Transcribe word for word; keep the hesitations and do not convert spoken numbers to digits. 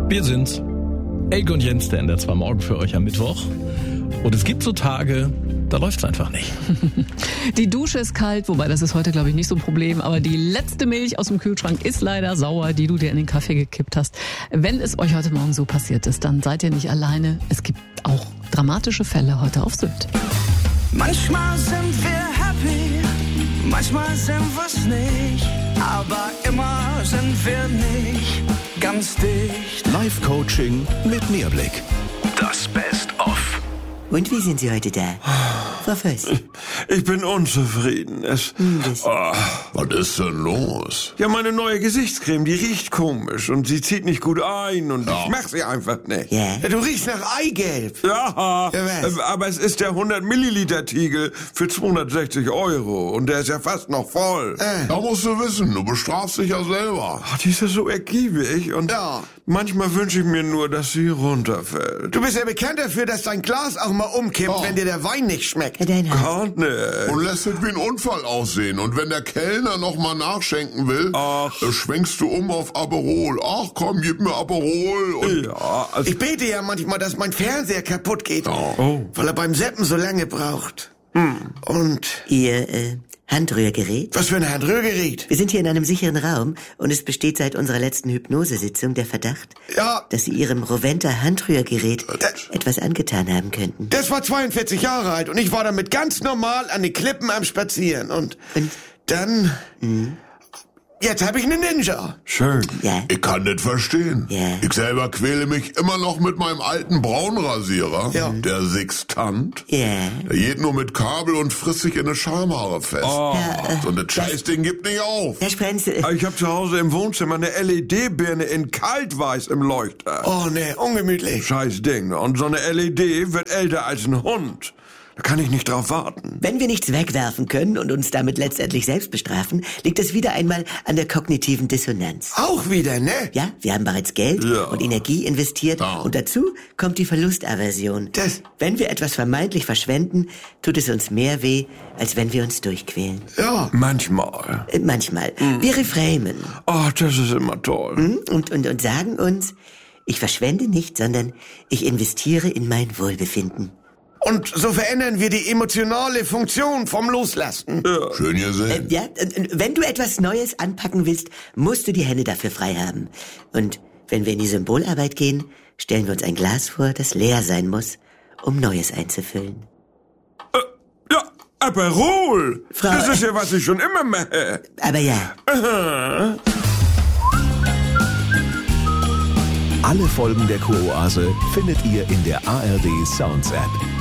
Wir sind's. Elke und Jens, der in der zwei Morgen für euch am Mittwoch. Und es gibt so Tage, da läuft's einfach nicht. Die Dusche ist kalt, wobei das ist heute, glaube ich, nicht so ein Problem. Aber die letzte Milch aus dem Kühlschrank ist leider sauer, die du dir in den Kaffee gekippt hast. Wenn es euch heute Morgen so passiert ist, dann seid ihr nicht alleine. Es gibt auch dramatische Fälle heute auf Sylt. Manchmal sind wir happy, manchmal sind wir's nicht. Aber immer sind wir nicht ganz dicht. Live-Coaching mit Mehrblick. Das Best-of. Und wie sind Sie heute da? Frau Voss? Ich bin unzufrieden. Es, Hm, das- oh, Was ist denn los? ja, meine neue Gesichtscreme, die riecht komisch und sie zieht nicht gut ein und Ja. ich mach sie einfach nicht. Ja? Du riechst nach Eigelb. Ja, Ja, was? ähm, aber es ist der hundert Milliliter Tiegel für zweihundertsechzig Euro und der ist ja fast noch voll. Da musst du wissen, du bestrafst dich ja selber. Ach, die ist ja so ergiebig und Ja. manchmal wünsche ich mir nur, dass sie runterfällt. Du bist ja bekannt dafür, dass dein Glas auch mal umkippt, Oh. wenn dir der Wein nicht schmeckt. Herr Deinhardt, Gott, ne. Und lässt es wie ein Unfall aussehen. Und wenn der Kellner noch mal nachschenken will, Ach. äh, schwenkst du um auf Aperol. Ach komm, gib mir Aperol. Und Ja, also, Ich bete ja manchmal, dass mein Fernseher kaputt geht, Oh. weil er beim Seppen so lange braucht. Und Ihr äh, Handrührgerät? was für ein Handrührgerät. Wir sind hier in einem sicheren Raum und es besteht seit unserer letzten Hypnosesitzung der Verdacht, Ja, dass Sie Ihrem Roventa Handrührgerät etwas angetan haben könnten. das war zweiundvierzig Jahre alt und ich war damit ganz normal an den Klippen am Spazieren. Und Und? dann... Jetzt habe ich eine Ninja. schön. Ja. ich kann das verstehen. Ja. Ich selber quäle mich immer noch mit meinem alten Braunrasierer, Ja. der Sextant. Ja. Der geht nur mit Kabel und frisst sich in eine Schamhaare fest. So ein Scheißding gibt nicht auf. Herr Sprenzel, Ich habe zu Hause im Wohnzimmer eine L E D-Birne in Kaltweiß im Leuchter. Oh ne, ungemütlich. Scheiß Ding. Und so eine L E D wird älter als ein Hund. Da kann ich nicht drauf warten. wenn wir nichts wegwerfen können und uns damit letztendlich selbst bestrafen, liegt es wieder einmal an der kognitiven Dissonanz. Auch wieder, ne? Ja, wir haben bereits Geld Ja. und Energie investiert Ja. und dazu kommt die Verlustaversion. Das- Wenn wir etwas vermeintlich verschwenden, tut es uns mehr weh, als wenn wir uns durchquälen. Ja. Manchmal. Äh, manchmal. Wir reframen Oh, das ist immer toll. hm, und, und, und sagen uns, ich verschwende nicht, sondern ich investiere in mein Wohlbefinden. Und so verändern wir die emotionale Funktion vom Loslassen. Schön gesehen. Ja, und, und wenn du etwas Neues anpacken willst, musst du die Hände dafür frei haben. Und wenn wir in die Symbolarbeit gehen, stellen wir uns ein Glas vor, das leer sein muss, um Neues einzufüllen. Ja, Aperol. Frau- Das ist ja, was ich schon immer mache. Aber ja, Alle Folgen der Kuroase findet ihr in der A R D Sounds App.